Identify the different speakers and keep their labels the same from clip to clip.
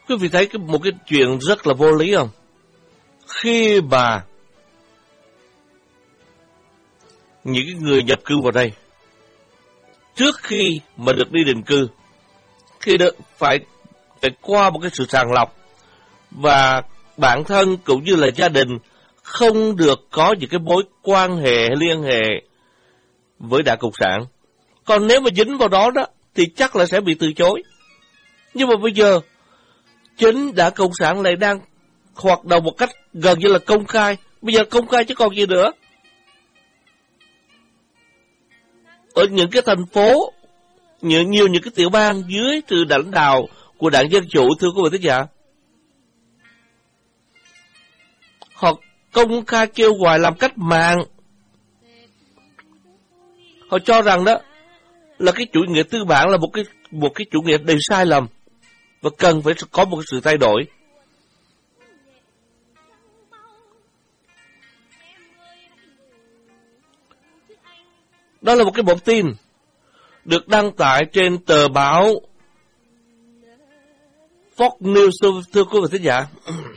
Speaker 1: Quý vị thấy một cái chuyện rất là vô lý không? Khi mà những cái người nhập cư vào đây, trước khi mà được đi định cư, khi được phải qua một cái sự sàng lọc, và bản thân cũng như là gia đình không được có những cái mối quan hệ, liên hệ với Đảng Cộng sản. Còn nếu mà dính vào đó đó, thì chắc là sẽ bị từ chối. Nhưng mà bây giờ, chính Đảng Cộng sản lại đang hoạt động một cách gần như là công khai. Bây giờ công khai chứ còn gì nữa. Ở những cái thành phố, nhiều những cái tiểu bang dưới sự lãnh đạo của Đảng Dân Chủ, thưa quý vị thính giả, họ công khai kêu gọi làm cách mạng. Họ cho rằng đó là cái chủ nghĩa tư bản là một cái chủ nghĩa đầy sai lầm và cần phải có một sự thay đổi. Đó là một cái bản tin được đăng tải trên tờ báo Fox News, thưa quý vị thính giả.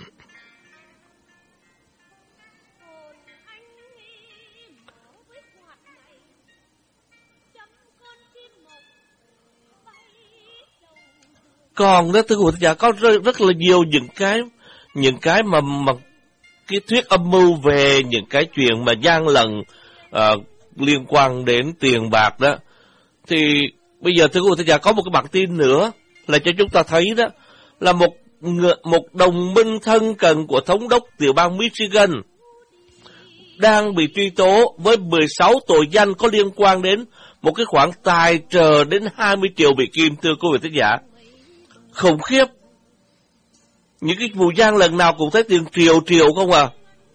Speaker 1: Còn đó, thưa quý vị thính giả, có rất là nhiều những cái mà cái thuyết âm mưu về những cái chuyện mà gian lận liên quan đến tiền bạc đó. Thì bây giờ thưa quý vị thính giả, có một cái bản tin nữa là cho chúng ta thấy đó là một đồng minh thân cận của thống đốc tiểu bang Michigan đang bị truy tố với 16 tội danh có liên quan đến một cái khoản tài trợ đến 20 triệu Mỹ Kim, thưa quý vị thính giả. Khủng khiếp. Những cái vụ gian lần nào cũng thấy tiền triệu không à.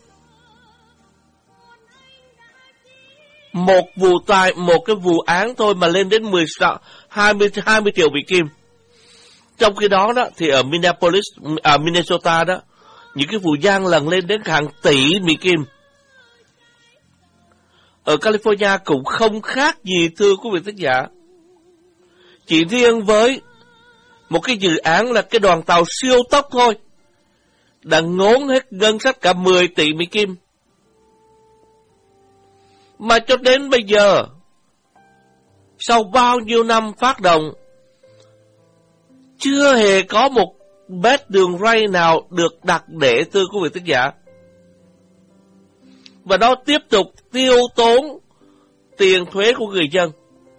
Speaker 1: Một cái vụ án thôi mà lên đến 20 triệu Mỹ Kim. Trong khi đó đó thì ở Minnesota đó, những cái vụ gian lần lên đến hàng tỷ Mỹ Kim. Ở California cũng không khác gì, thưa quý vị thính giả. Chỉ riêng với một cái dự án là cái đoàn tàu siêu tốc thôi, đã ngốn hết ngân sách cả 10 tỷ Mỹ Kim. Mà cho đến bây giờ, sau bao nhiêu năm phát động, chưa hề có một mét đường ray nào được đặt để, thưa quý vị thính giả. Và nó tiếp tục tiêu tốn tiền thuế của người dân.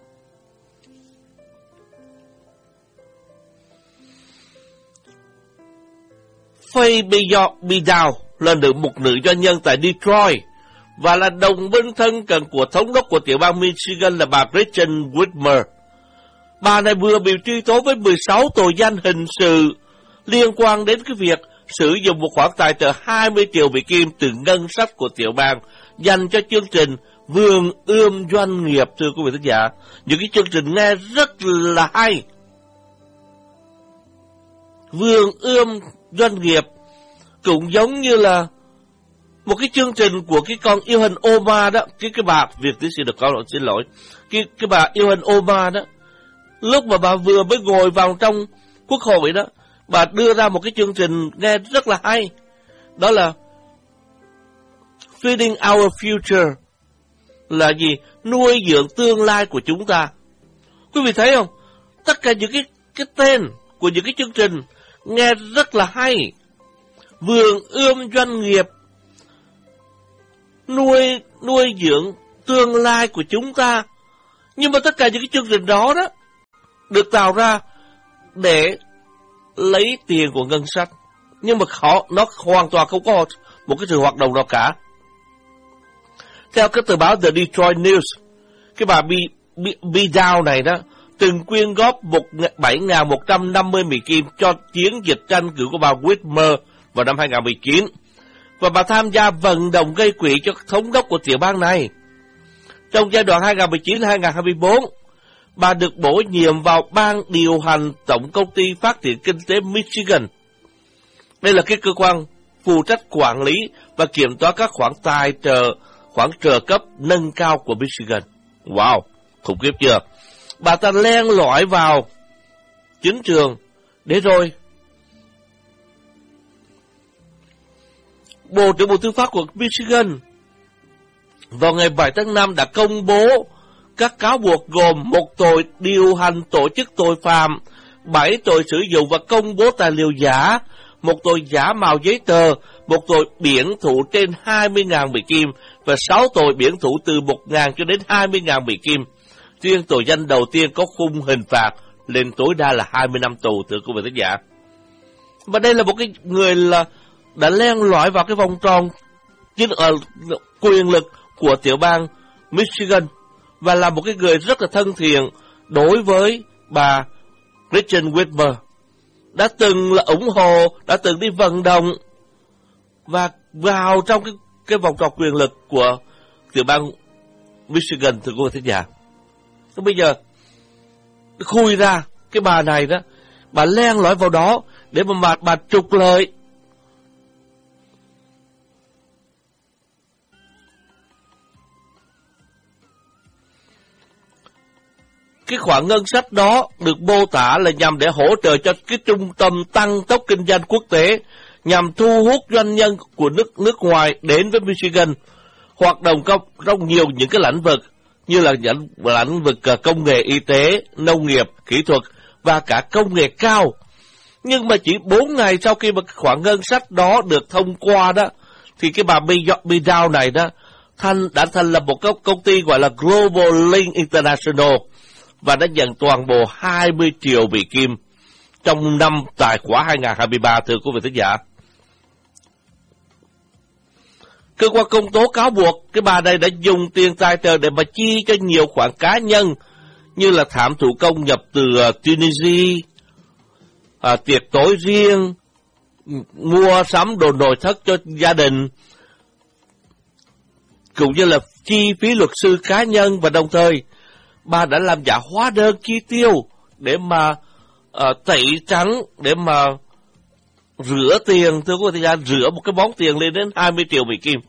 Speaker 1: Faye Bidow là một nữ doanh nhân tại Detroit và là đồng minh thân cận của thống đốc của tiểu bang Michigan là bà Gretchen Whitmer. Bà này vừa bị truy tố với 16 tội danh hình sự liên quan đến cái việc sử dụng một khoản tài trợ 20 triệu Mỹ Kim từ ngân sách của tiểu bang dành cho chương trình vườn ươm doanh nghiệp, thưa quý vị thính giả. Những cái chương trình nghe rất là hay. Vườn ươm doanh nghiệp cũng giống như là một cái chương trình của cái con Ilhan Omar đó, cái bà Việt tiến sĩ được có xin lỗi, cái bà Ilhan Omar đó, lúc mà bà vừa mới ngồi vào trong quốc hội đó, bà đưa ra một cái chương trình nghe rất là hay, đó là Feeding Our Future, là gì? Nuôi dưỡng tương lai của chúng ta. Quý vị thấy không? Tất cả những cái tên của những cái chương trình nghe rất là hay. Vườn ươm doanh nghiệp, nuôi dưỡng tương lai của chúng ta. Nhưng mà tất cả những cái chương trình đó đó được tạo ra để lấy tiền của ngân sách. Nhưng mà nó hoàn toàn không có một cái sự hoạt động nào cả. Theo cái tờ báo The Detroit News, cái bà Bidow này đó từng quyên góp 7.150 Mỹ Kim cho chiến dịch tranh cử của bà Whitmer vào năm 2019. Và bà tham gia vận động gây quỹ cho thống đốc của tiểu bang này. Trong giai đoạn 2019-2024, bà được bổ nhiệm vào ban điều hành Tổng công ty Phát triển Kinh tế Michigan. Đây là cái cơ quan phụ trách quản lý và kiểm toán các khoản trợ cấp nâng cao của Michigan. Wow, khủng khiếp chưa? Bà ta len lỏi vào chính trường để rồi Bộ trưởng Bộ Tư pháp của Michigan vào ngày 7 tháng 5 đã công bố các cáo buộc gồm 1 tội điều hành tổ chức tội phạm, 7 tội sử dụng và công bố tài liệu giả, 1 tội giả mạo giấy tờ, 1 tội biển thủ trên 20.000 Mỹ Kim và 6 tội biển thủ từ 1.000 cho đến 20.000 Mỹ Kim. Riêng tội danh đầu tiên có khung hình phạt lên tối đa là 20 năm tù, thưa quý vị khán giả. Và đây là một cái người là đã len lỏi vào cái vòng tròn quyền lực của tiểu bang Michigan và là một cái người rất là thân thiện đối với bà Gretchen Whitmer, đã từng là ủng hộ, đã từng đi vận động và vào trong cái vòng tròn quyền lực của tiểu bang Michigan, thưa quý vị khán giả. Bây giờ khui ra cái bà này đó, bà len lỏi vào đó để mà bà trục lợi. Cái khoản ngân sách đó được mô tả là nhằm để hỗ trợ cho cái trung tâm tăng tốc kinh doanh quốc tế, nhằm thu hút doanh nhân của nước ngoài đến với Michigan, hoạt động trong nhiều những cái lĩnh vực như là lĩnh vực công nghệ y tế, nông nghiệp, kỹ thuật và cả công nghệ cao. Nhưng mà chỉ 4 ngày sau khi mà khoản ngân sách đó được thông qua đó, thì cái bà Dow này đó đã thành lập một công ty gọi là Global Link International và đã nhận toàn bộ 20 triệu Mỹ Kim trong năm tài khoá 2023, thưa quý vị khán giả. Cơ quan công tố cáo buộc cái bà này đã dùng tiền tài trợ để mà chi cho nhiều khoản cá nhân như là thảm thủ công nhập từ Tunisia, tiệc tối riêng, mua sắm đồ nội thất cho gia đình, cũng như là chi phí luật sư cá nhân, và đồng thời bà đã làm giả hóa đơn chi tiêu để mà tẩy trắng, để mà rửa tiền, thưa quý vị, rửa một cái món tiền lên đến 20 triệu Mỹ Kim.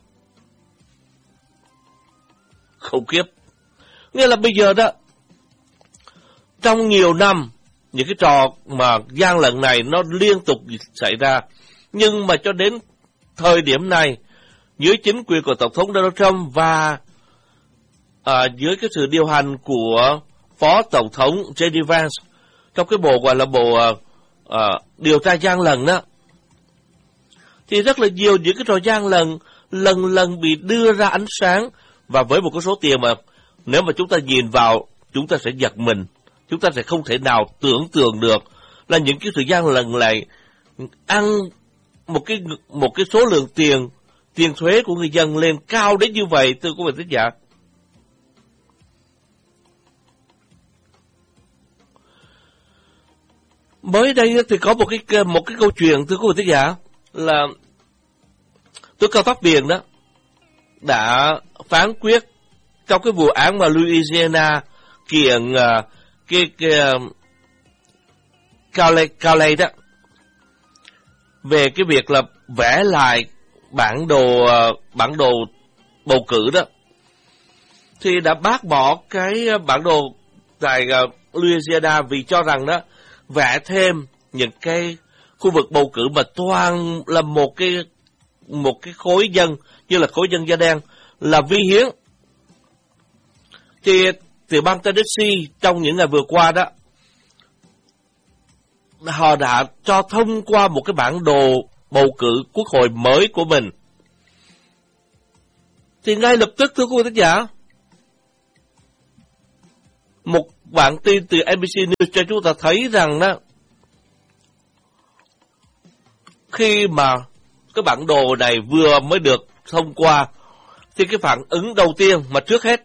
Speaker 1: Khủng khiếp. Nghĩa là bây giờ đó, trong nhiều năm, những cái trò mà gian lận này nó liên tục xảy ra, nhưng mà cho đến thời điểm này, dưới chính quyền của Tổng thống Donald Trump và dưới cái sự điều hành của Phó Tổng thống J.D. Vance trong cái bộ gọi là bộ điều tra gian lận đó, thì rất là nhiều những cái trò gian lận lần lần bị đưa ra ánh sáng, và với một cái số tiền mà nếu mà chúng ta nhìn vào chúng ta sẽ giật mình, chúng ta sẽ không thể nào tưởng tượng được là những cái sự gian lận lại ăn một cái số lượng tiền thuế của người dân lên cao đến như vậy, thưa quý vị khán giả. Mới đây thì có một cái câu chuyện, thưa quý vị khán giả, là tòa cao pháp viện đó đã phán quyết trong cái vụ án mà Louisiana kiện Calley đó về cái việc là vẽ lại bản đồ bầu cử đó, thì đã bác bỏ cái bản đồ tại Louisiana vì cho rằng đó vẽ thêm những cái khu vực bầu cử mà toàn là một cái khối dân như là khối dân da đen là vi hiến. Thì tiểu bang Tennessee trong những ngày vừa qua đó, họ đã cho thông qua một cái bản đồ bầu cử quốc hội mới của mình. Thì ngay lập tức, thưa quý vị khán giả, một bản tin từ NBC News cho chúng ta thấy rằng đó, khi mà cái bản đồ này vừa mới được thông qua, thì cái phản ứng đầu tiên mà trước hết,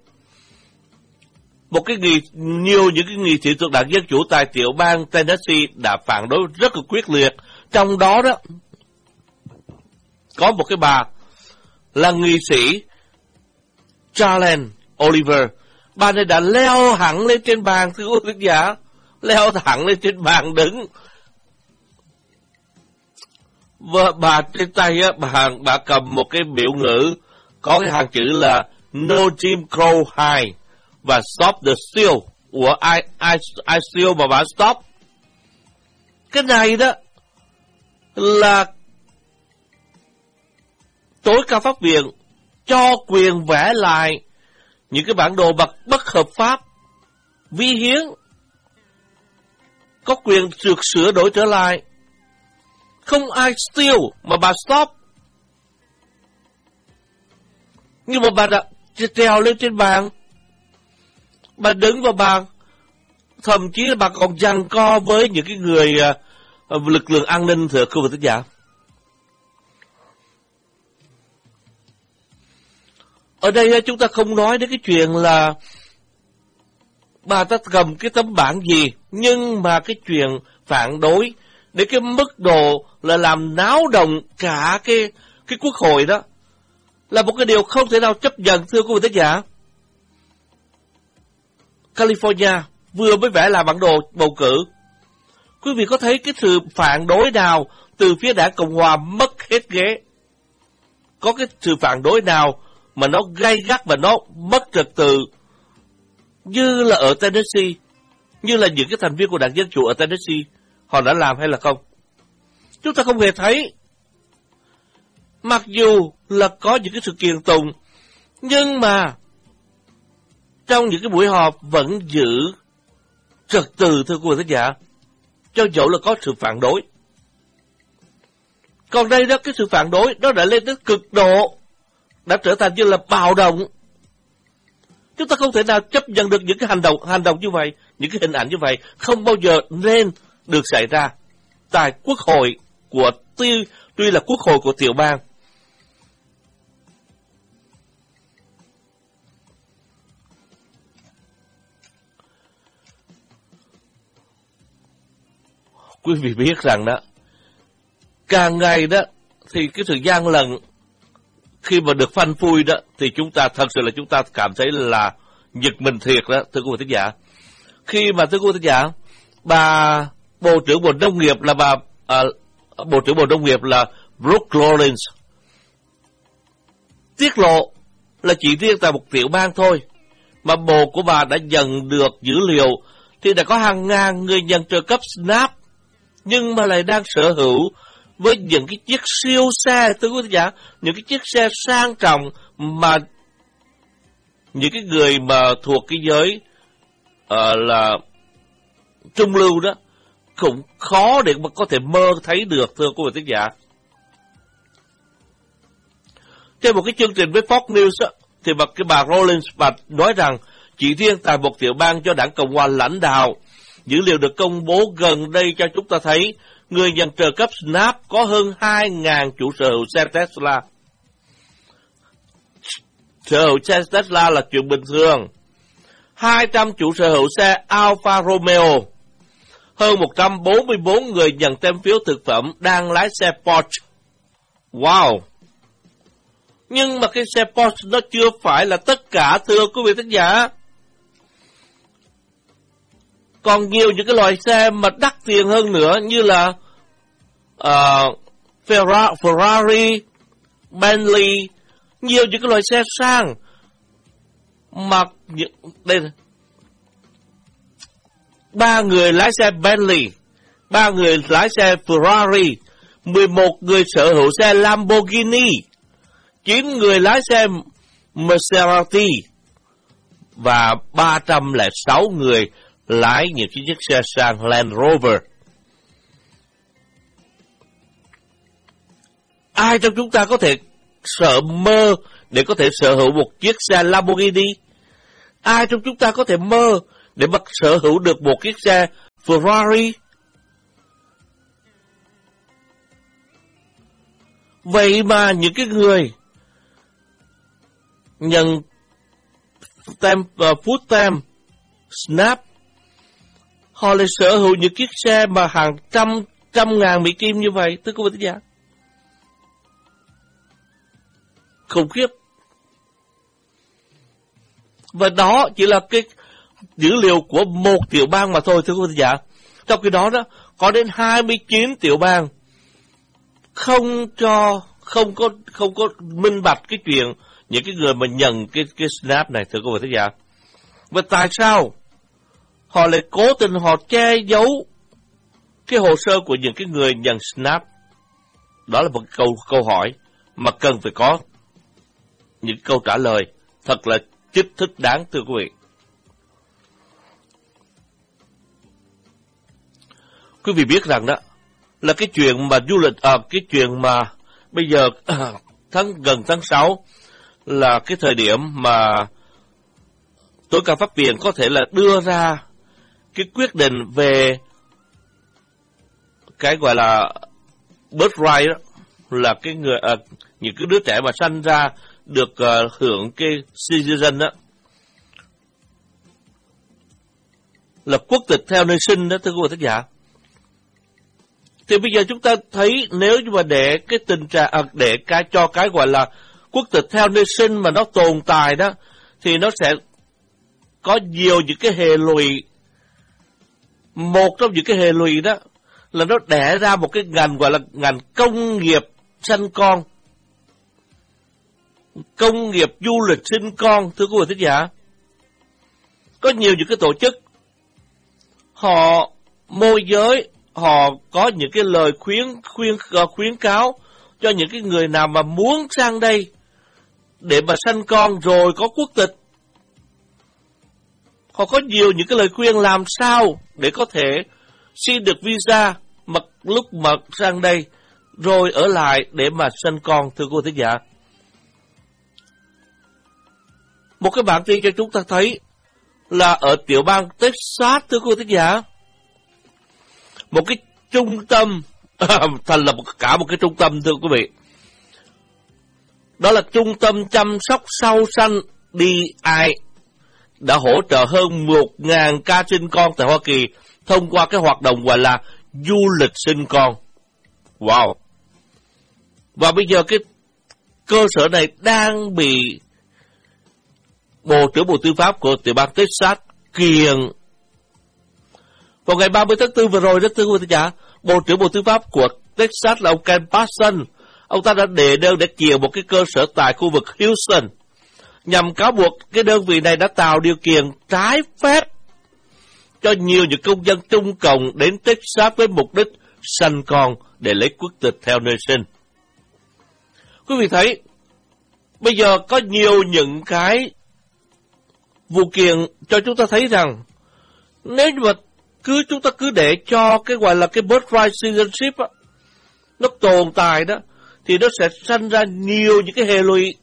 Speaker 1: nhiều những cái nghị sĩ thuộc đảng Dân Chủ tại tiểu bang Tennessee đã phản đối rất là quyết liệt. Trong đó đó, có một cái bà là nghị sĩ Charlene Oliver. Bà này đã leo hẳn lên trên bàn, thưa quý vị khán giả, leo thẳng lên trên bàn đứng. Và bà trên tay á, bà cầm một cái biểu ngữ có cái hàng chữ là No Jim Crow High và Stop the Steal. Ủa, ai steal mà bà stop? Cái này đó là tối cao pháp viện cho quyền vẽ lại những cái bản đồ bất hợp pháp, vi hiến, có quyền được sửa đổi trở lại. Không ai steal mà bà stop. Nhưng mà bà đã trèo lên trên bàn, bà đứng và bà thậm chí là bà còn giằng co với những cái người lực lượng an ninh, thưa quý vị thính giả. Ở đây chúng ta không nói đến cái chuyện là bà ta cầm cái tấm bảng gì, nhưng mà cái chuyện phản đối đến cái mức độ là làm náo động cả cái quốc hội đó là một cái điều không thể nào chấp nhận, thưa quý vị thính giả. California vừa mới vẽ lại bản đồ bầu cử. Quý vị có thấy cái sự phản đối nào từ phía đảng Cộng Hòa mất hết ghế? Có cái sự phản đối nào mà nó gay gắt và nó mất trật tự như là ở Tennessee, như là những cái thành viên của đảng Dân Chủ ở Tennessee họ đã làm hay là không? Chúng ta không hề thấy. Mặc dù là có những cái sự kiện tùng, nhưng mà trong những cái buổi họp vẫn giữ trật tự, thưa quý vị thính giả, cho dẫu là có sự phản đối. Còn đây đó, cái sự phản đối nó đã lên tới cực độ, đã trở thành như là bạo động. Chúng ta không thể nào chấp nhận được những cái hành động như vậy, những cái hình ảnh như vậy không bao giờ nên được xảy ra tại quốc hội của tuy là quốc hội của tiểu bang. Quý vị biết rằng đó, càng ngày đó thì cái sự gian lận khi mà được phanh phui đó thì chúng ta thật sự là chúng ta cảm thấy là giật mình thiệt đó, thưa quý vị thính giả. Khi mà thưa quý vị thính giả, bà Bộ trưởng Bộ Nông nghiệp là Bộ trưởng Bộ Nông nghiệp là Brooke Lawrence tiết lộ là chỉ riêng tại một tiểu bang thôi mà bộ của bà đã nhận được dữ liệu thì đã có hàng ngàn người nhận trợ cấp SNAP nhưng mà lại đang sở hữu với những cái chiếc siêu xe, thưa quý vị giả, những cái chiếc xe sang trọng mà những cái người mà thuộc cái giới là trung lưu đó cũng khó để mà có thể mơ thấy được, thưa quý vị giả. Trên một cái chương trình với Fox News đó, thì bà Rollins bà nói rằng chỉ riêng tại một tiểu bang do đảng Cộng hòa lãnh đạo, dữ liệu được công bố gần đây cho chúng ta thấy người nhận trợ cấp SNAP có hơn 2.000 chủ sở hữu xe Tesla. Sở hữu xe Tesla là chuyện bình thường. 200 chủ sở hữu xe Alfa Romeo. Hơn 144 người nhận tem phiếu thực phẩm đang lái xe Porsche. Wow! Nhưng mà cái xe Porsche nó chưa phải là tất cả, thưa quý vị thính giả. Còn nhiều những cái loại xe mà đắt tiền hơn nữa như là Ferrari, Bentley, nhiều những cái loại xe sang mà đây này. 3 người lái xe Bentley, 3 người lái xe Ferrari, 11 người sở hữu xe Lamborghini, 9 người lái xe Maserati và 306 người lái những chiếc xe sang Land Rover. Ai trong chúng ta có thể mơ để có thể sở hữu một chiếc xe Lamborghini? Ai trong chúng ta có thể mơ để mà sở hữu được một chiếc xe Ferrari? Vậy mà những cái người nhận food stamp, SNAP, họ lại sở hữu những chiếc xe mà hàng trăm ngàn Mỹ Kim như vậy, thưa quý vị thính giả. Khủng khiếp. Và đó chỉ là cái dữ liệu của một tiểu bang mà thôi, thưa quý vị thính giả. Trong khi đó có đến 29 tiểu bang không có minh bạch cái chuyện những cái người mà nhận cái SNAP này, thưa quý vị thính giả. Và tại sao họ lại cố tình họ che giấu cái hồ sơ của những cái người nhận SNAP? Đó là một câu hỏi mà cần phải có những câu trả lời thật là chính thức đáng, thưa quý vị. Quý vị biết rằng đó là cái chuyện mà du lịch, cái chuyện mà bây giờ gần tháng 6 là cái thời điểm mà tối cao pháp viện có thể là đưa ra cái quyết định về cái gọi là birthright đó, là cái người những cái đứa trẻ mà sanh ra được hưởng cái citizen đó, là quốc tịch theo nơi sinh đó, thưa quý vị thính giả. Thì bây giờ chúng ta thấy nếu như mà để cái tình trạng cho cái gọi là quốc tịch theo nơi sinh mà nó tồn tại đó, thì nó sẽ có nhiều những cái hệ lụy. Một trong những cái hệ lụy đó là nó đẻ ra một cái ngành gọi là ngành công nghiệp sanh con, công nghiệp du lịch sinh con, thưa quý vị thính giả. Có nhiều những cái tổ chức họ môi giới, họ có những cái lời khuyến cáo cho những cái người nào mà muốn sang đây để mà sanh con rồi có quốc tịch. Họ có nhiều những cái lời khuyên làm sao để có thể xin được visa mà lúc mà sang đây rồi ở lại để mà sanh con, thưa quý vị thính giả. Một cái bản tin cho chúng ta thấy là ở tiểu bang Texas, thưa quý vị thính giả, một cái trung tâm thành lập cả một cái trung tâm, thưa quý vị. Đó là trung tâm chăm sóc sau sanh DI đã hỗ trợ hơn 1.000 ca sinh con tại Hoa Kỳ thông qua cái hoạt động gọi là du lịch sinh con. Wow! Và bây giờ cái cơ sở này đang bị Bộ trưởng Bộ Tư pháp của tiểu bang Texas kiện. Vào ngày 30 tháng 4 vừa rồi đó, thưa quý vị giả, Bộ trưởng Bộ Tư pháp của Texas là ông Ken Paxton, ông ta đã đệ đơn để kiện một cái cơ sở tại khu vực Houston, nhằm cáo buộc cái đơn vị này đã tạo điều kiện trái phép cho nhiều những công dân Trung Cộng đến Texas với mục đích sanh con để lấy quốc tịch theo nơi sinh. Quý vị thấy, bây giờ có nhiều những cái vụ kiện cho chúng ta thấy rằng nếu như mà chúng ta cứ để cho cái gọi là cái birthright citizenship á, nó tồn tại đó, thì nó sẽ sanh ra nhiều những cái hệ lụy.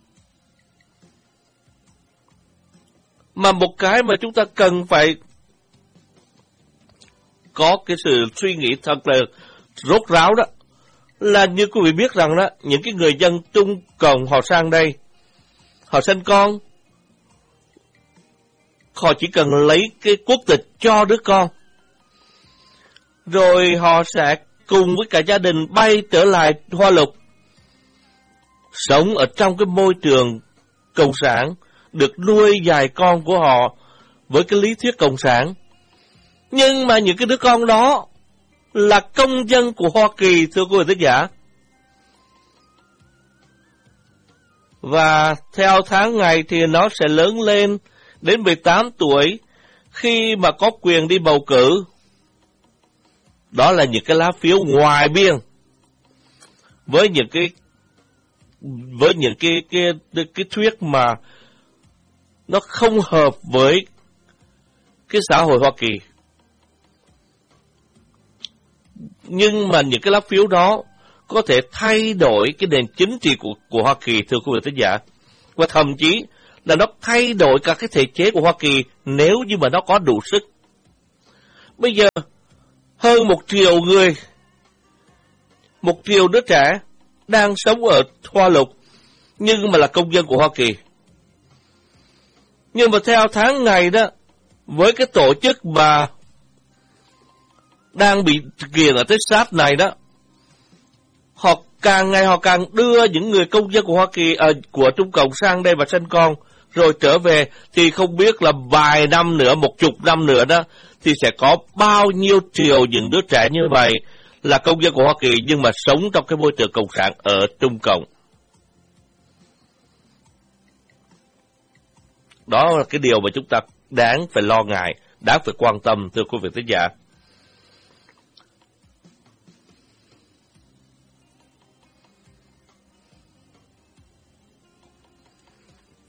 Speaker 1: Mà một cái mà chúng ta cần phải có cái sự suy nghĩ thật là rốt ráo đó, là như quý vị biết rằng đó, những cái người dân Trung Cộng họ sang đây, họ sanh con, họ chỉ cần lấy cái quốc tịch cho đứa con, rồi họ sẽ cùng với cả gia đình bay trở lại Hoa Lục, sống ở trong cái môi trường cộng sản, được nuôi dạy con của họ với cái lý thuyết cộng sản. Nhưng mà những cái đứa con đó là công dân của Hoa Kỳ, thưa quý vị thính giả. Và theo tháng ngày thì nó sẽ lớn lên đến 18 tuổi khi mà có quyền đi bầu cử. Đó là những cái lá phiếu ngoài biên với những cái thuyết mà nó không hợp với cái xã hội Hoa Kỳ. Nhưng mà những cái lá phiếu đó có thể thay đổi cái nền chính trị của Hoa Kỳ, thưa quý vị thính giả. Và thậm chí là nó thay đổi cả cái thể chế của Hoa Kỳ nếu như mà nó có đủ sức. Bây giờ hơn 1 triệu người, 1 triệu đứa trẻ đang sống ở Hoa Lục nhưng mà là công dân của Hoa Kỳ. Nhưng mà theo tháng ngày đó, với cái tổ chức mà đang bị kiện ở Texas này đó, họ càng ngày họ càng đưa những người công dân của Hoa Kỳ, của Trung Cộng sang đây và sanh con, rồi trở về, thì không biết là vài năm nữa, 10 năm nữa đó, thì sẽ có bao nhiêu triệu những đứa trẻ như vậy là công dân của Hoa Kỳ nhưng mà sống trong cái môi trường cộng sản ở Trung Cộng. Đó là cái điều mà chúng ta đáng phải lo ngại, đáng phải quan tâm, thưa quý vị thính giả.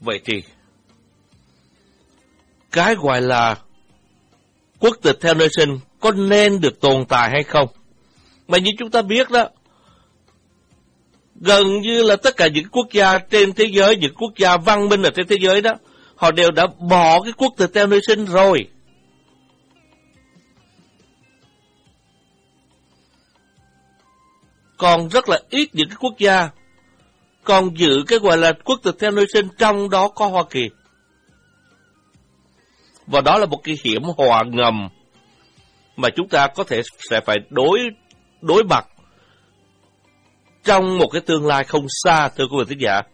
Speaker 1: Vậy thì, cái gọi là quốc tịch theo nơi sinh có nên được tồn tại hay không? Mà như chúng ta biết đó, gần như là tất cả những quốc gia trên thế giới, những quốc gia văn minh ở trên thế giới đó, họ đều đã bỏ cái quốc tịch theo nơi sinh rồi. Còn rất là ít những cái quốc gia còn giữ cái gọi là quốc tịch theo nơi sinh, trong đó có Hoa Kỳ. Và đó là một cái hiểm họa ngầm mà chúng ta có thể sẽ phải đối mặt trong một cái tương lai không xa, thưa quý vị thính giả.